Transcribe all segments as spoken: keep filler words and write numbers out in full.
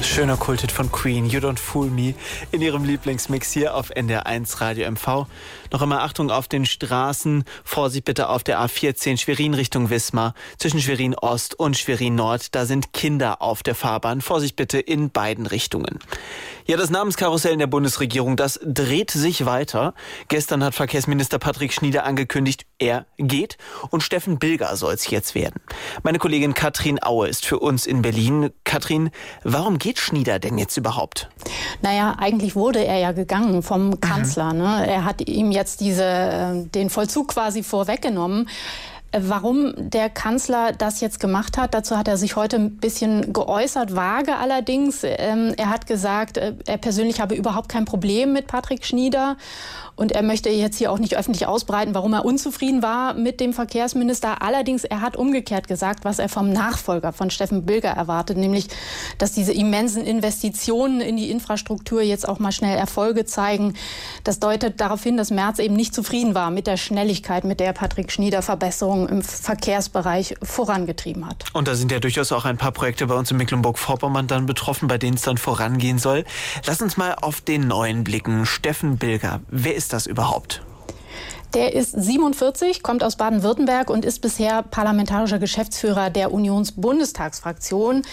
Schöner Kulthit von Queen, You Don't Fool Me, in ihrem Lieblingsmix hier auf N D R eins Radio M V. Noch einmal Achtung auf den Straßen, Vorsicht bitte auf der A vierzehn Schwerin Richtung Wismar, zwischen Schwerin Ost und Schwerin Nord, da sind Kinder auf der Fahrbahn, Vorsicht bitte in beiden Richtungen. Ja, das Namenskarussell in der Bundesregierung, das dreht sich weiter. Gestern hat Verkehrsminister Patrick Schnieder angekündigt, er geht und Steffen Bilger soll es jetzt werden. Meine Kollegin Katrin Aue ist für uns in Berlin. Katrin, warum geht Schnieder denn jetzt überhaupt? Naja, eigentlich wurde er ja gegangen vom Kanzler. Mhm. Ne? Er hat ihm jetzt diese, den Vollzug quasi vorweggenommen. Warum der Kanzler das jetzt gemacht hat, dazu hat er sich heute ein bisschen geäußert, vage allerdings. Er hat gesagt, er persönlich habe überhaupt kein Problem mit Patrick Schnieder. Und er möchte jetzt hier auch nicht öffentlich ausbreiten, warum er unzufrieden war mit dem Verkehrsminister. Allerdings, er hat umgekehrt gesagt, was er vom Nachfolger von Steffen Bilger erwartet, nämlich, dass diese immensen Investitionen in die Infrastruktur jetzt auch mal schnell Erfolge zeigen. Das deutet darauf hin, dass Merz eben nicht zufrieden war mit der Schnelligkeit, mit der Patrick Schnieder Verbesserungen im Verkehrsbereich vorangetrieben hat. Und da sind ja durchaus auch ein paar Projekte bei uns in Mecklenburg-Vorpommern dann betroffen, bei denen es dann vorangehen soll. Lass uns mal auf den neuen blicken. Steffen Bilger, wer ist das überhaupt? Der ist siebenundvierzig, kommt aus Baden-Württemberg und ist bisher parlamentarischer Geschäftsführer der Unionsbundestagsfraktion.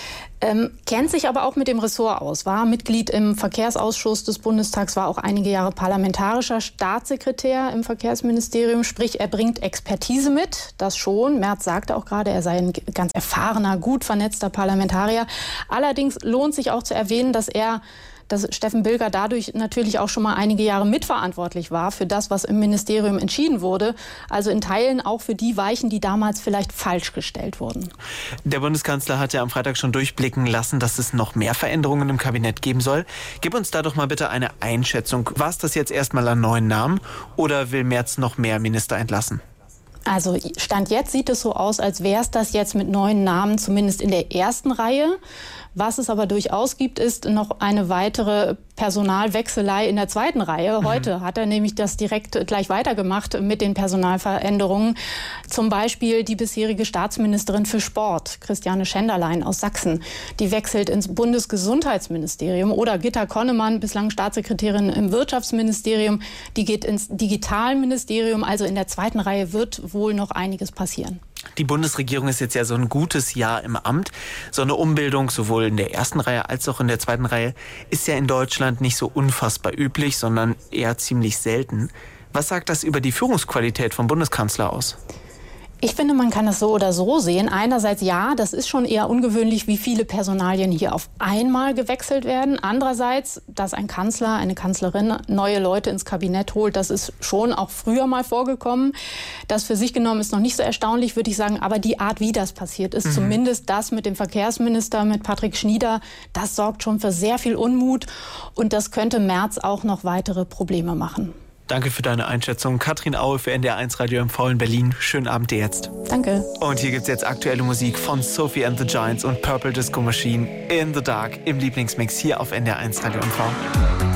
Ähm, kennt sich aber auch mit dem Ressort aus, war Mitglied im Verkehrsausschuss des Bundestags, war auch einige Jahre parlamentarischer Staatssekretär im Verkehrsministerium. Sprich, er bringt Expertise mit, das schon. Merz sagte auch gerade, er sei ein ganz erfahrener, gut vernetzter Parlamentarier. Allerdings lohnt sich auch zu erwähnen, dass er dass Steffen Bilger dadurch natürlich auch schon mal einige Jahre mitverantwortlich war für das, was im Ministerium entschieden wurde. Also in Teilen auch für die Weichen, die damals vielleicht falsch gestellt wurden. Der Bundeskanzler hat ja am Freitag schon durchblicken lassen, dass es noch mehr Veränderungen im Kabinett geben soll. Gib uns da doch mal bitte eine Einschätzung. War es das jetzt erstmal an neuen Namen oder will Merz noch mehr Minister entlassen? Also Stand jetzt sieht es so aus, als wäre es das jetzt mit neuen Namen, zumindest in der ersten Reihe. Was es aber durchaus gibt, ist noch eine weitere Personalwechselei in der zweiten Reihe. Heute mhm. hat er nämlich das direkt gleich weitergemacht mit den Personalveränderungen. Zum Beispiel die bisherige Staatsministerin für Sport, Christiane Schenderlein aus Sachsen. Die wechselt ins Bundesgesundheitsministerium. Oder Gitta Konnemann, bislang Staatssekretärin im Wirtschaftsministerium, die geht ins Digitalministerium. Also in der zweiten Reihe wird wohl noch einiges passieren. Die Bundesregierung ist jetzt ja so ein gutes Jahr im Amt. So eine Umbildung sowohl in der ersten Reihe als auch in der zweiten Reihe ist ja in Deutschland nicht so unfassbar üblich, sondern eher ziemlich selten. Was sagt das über die Führungsqualität vom Bundeskanzler aus? Ich finde, man kann das so oder so sehen. Einerseits ja, das ist schon eher ungewöhnlich, wie viele Personalien hier auf einmal gewechselt werden. Andererseits, dass ein Kanzler, eine Kanzlerin neue Leute ins Kabinett holt, das ist schon auch früher mal vorgekommen. Das für sich genommen ist noch nicht so erstaunlich, würde ich sagen. Aber die Art, wie das passiert ist, mhm. zumindest das mit dem Verkehrsminister, mit Patrick Schnieder, das sorgt schon für sehr viel Unmut. Und das könnte Merz auch noch weitere Probleme machen. Danke für deine Einschätzung. Katrin Aue für N D R eins Radio M V in Berlin. Schönen Abend dir jetzt. Danke. Und hier gibt's jetzt aktuelle Musik von Sophie and the Giants und Purple Disco Machine in the Dark im Lieblingsmix hier auf N D R eins Radio M V.